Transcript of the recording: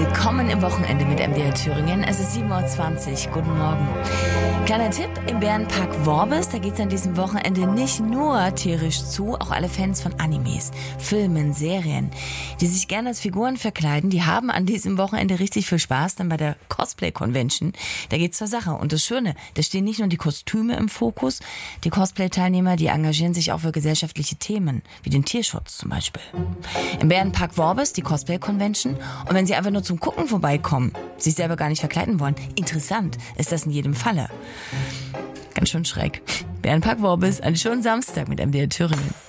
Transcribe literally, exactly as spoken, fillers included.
Willkommen im Wochenende mit M D R Thüringen. Es ist sieben Uhr zwanzig. Guten Morgen. Kleiner Tipp, im Bärenpark Worbis, da geht es an diesem Wochenende nicht nur tierisch zu, auch alle Fans von Animes, Filmen, Serien, die sich gerne als Figuren verkleiden, die haben an diesem Wochenende richtig viel Spaß, dann bei der Cosplay-Convention. Da geht's zur Sache. Und das Schöne, da stehen nicht nur die Kostüme im Fokus, die Cosplay-Teilnehmer, die engagieren sich auch für gesellschaftliche Themen, wie den Tierschutz zum Beispiel. Im Bärenpark Worbis, die Cosplay-Convention. Und wenn Sie einfach nur zum Gucken vorbeikommen, sich selber gar nicht verkleiden wollen, interessant ist das in jedem Falle. Ganz schön schräg. Bärenpark Worbis, einen schönen Samstag mit M D R Thüringen.